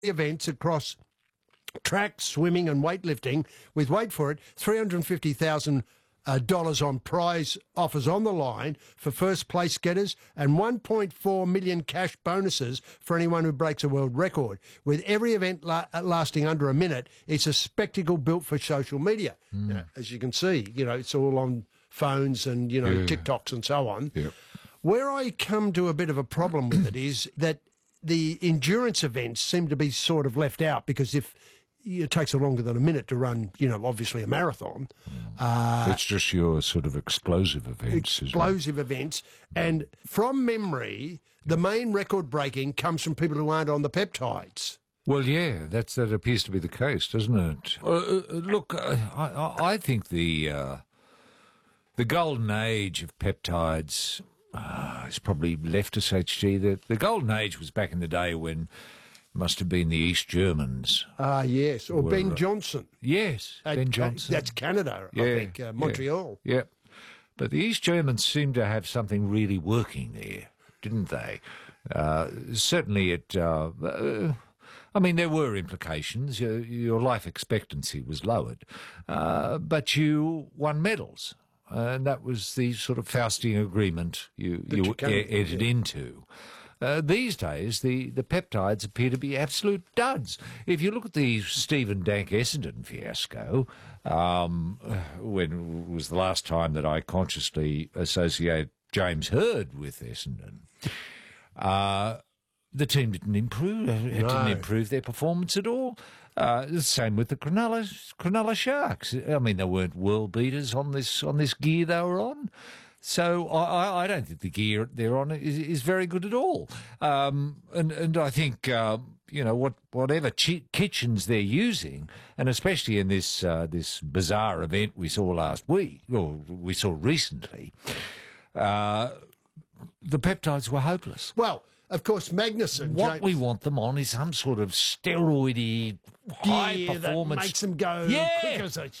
events across track, swimming and weightlifting with, wait for it, $350,000 on prize offers on the line for first place getters and 1.4 million cash bonuses for anyone who breaks a world record. With every event lasting under a minute, it's a spectacle built for social media. You know, as you can see, it's all on phones and, TikToks and so on. Yep. Where I come to a bit of a problem with it is that the endurance events seem to be sort of left out, because if it takes longer than a minute to run, obviously a marathon. It's just your sort of explosive events. Explosive events. And from memory, the main record breaking comes from people who aren't on the peptides. Well, yeah, that appears to be the case, doesn't it? Look, I think the golden age of peptides is probably left us, HG. The golden age was back in the day when must have been the East Germans. Yes, or Ben Johnson. Yes, Ben Johnson. That's Canada, I think, Montreal. Yeah. But the East Germans seemed to have something really working there, didn't they? Certainly there were implications. Your life expectancy was lowered, but you won medals. And that was the sort of Faustian agreement you entered into. These days, the peptides appear to be absolute duds. If you look at the Stephen Dank Essendon fiasco, when was the last time that I consciously associate James Hird with Essendon, the team didn't improve. It didn't improve their performance at all. The same with the Cronulla Sharks. I mean, they weren't world beaters on this gear they were on. So I don't think the gear they're on is very good at all. And I think, whatever kitchens they're using, and especially in this bizarre event we saw last week, or we saw recently, the peptides were hopeless. Well, of course, Magnussen. What we want them on is some sort of steroidy, high performance. That makes them go quick as a